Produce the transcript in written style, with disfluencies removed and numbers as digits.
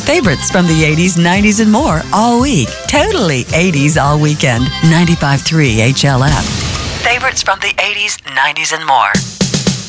Favorites from the 80s, 90s, and more all week. Totally 80s all weekend. 95.3 HLF. Favorites from the 80s, 90s, and more.